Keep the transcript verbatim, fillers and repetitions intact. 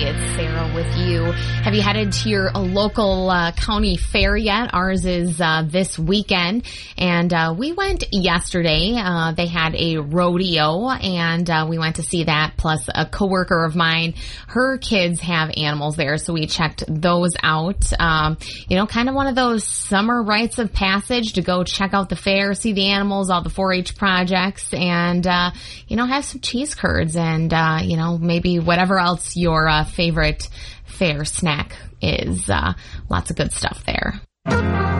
It's Sarah with you. Have you headed to your uh, local uh, county fair yet? Ours is uh, this weekend, and uh, we went yesterday. Uh, they had a rodeo, and uh, we went to see that, plus a coworker of mine, her kids have animals there, so we checked those out. Um, you know, kind of one of those summer rites of passage to go check out the fair, see the animals, all the four H projects, and, uh, you know, have some cheese curds and, uh, you know, maybe whatever else your uh, favorite fair snack is. Uh, lots of good stuff there.